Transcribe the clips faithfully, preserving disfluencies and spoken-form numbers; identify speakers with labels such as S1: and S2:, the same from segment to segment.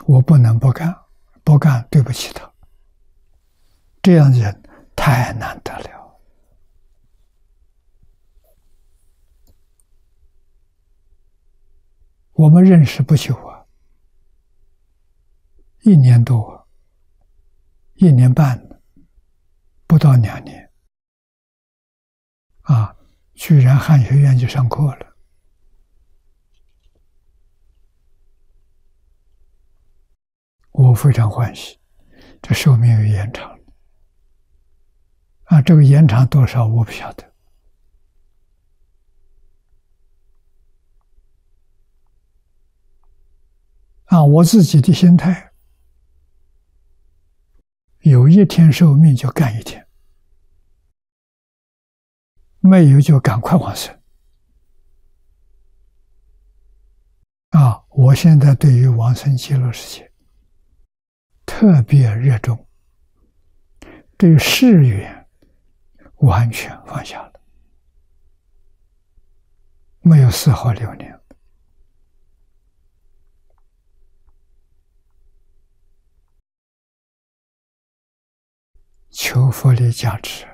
S1: 我不能不干，不干对不起他。这样的人太难得了。我们认识不久啊，一年多，一年半，不到两年，啊，居然汉学院就上课了。我非常欢喜，这寿命又延长了。啊，这个延长多少我不晓得。啊，我自己的心态，有一天寿命就干一天，没有就赶快往生。啊，我现在对于往生极乐世界特别热衷，对世缘完全放下了，没有丝毫留恋。求佛力加持，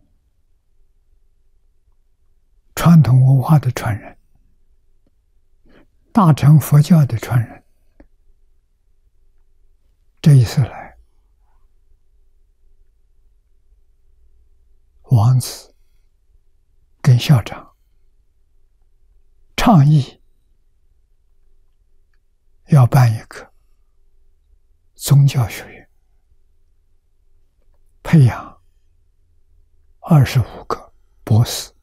S1: 传统文化的传人，大乘佛教的传人，这一次来，王子跟校长倡议要办一个宗教学院，培养二十五个博士，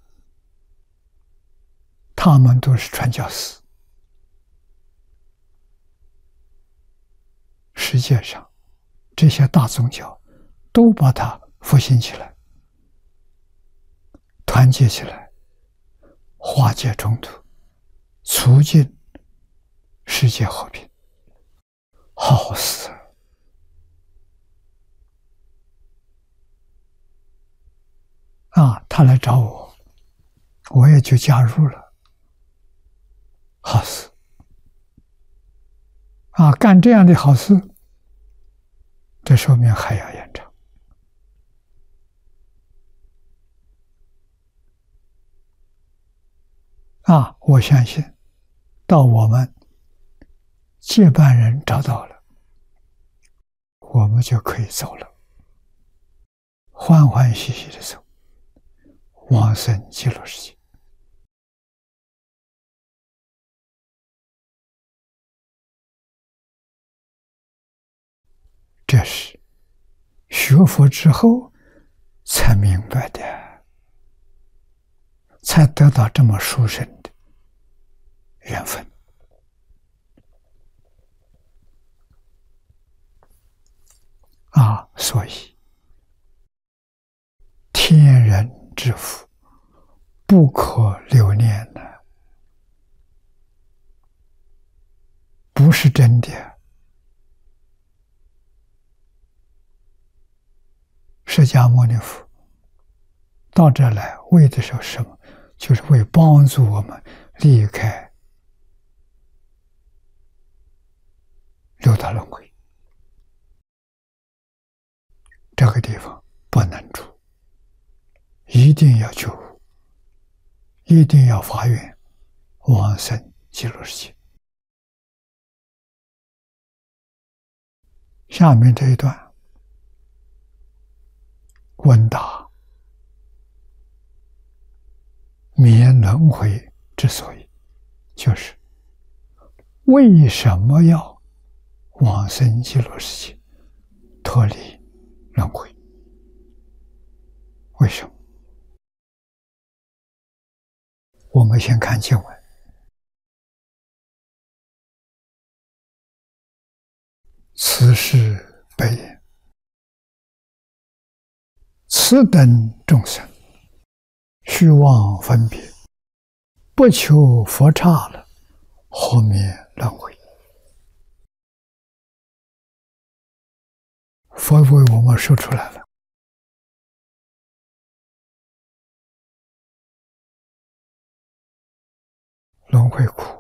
S1: 他们都是传教士。世界上这些大宗教都把它复兴起来，团结起来，化解冲突，促进世界和平，好事啊！啊，他来找我，我也就加入了，好事啊！干这样的好事，这寿命还要延长。啊，我相信，到我们接班人找到了，我们就可以走了，欢欢喜喜的走，往生极乐世界。这是学佛之后才明白的，才得到这么殊胜的缘分。啊，所以天人之福不可留恋的，不是真的。释迦牟尼佛到这来为的是什么？就是为帮助我们离开六道轮回。这个地方不能住，一定要觉悟，一定要发愿往生极乐世界。下面这一段问答，免轮回之所以，就是为什么要往生极乐世界，脱离轮回？为什么？我们先看经文。此事悲言，此等众生虚妄分别，不求佛刹了，何免轮回？佛为我们说出来了，轮回苦。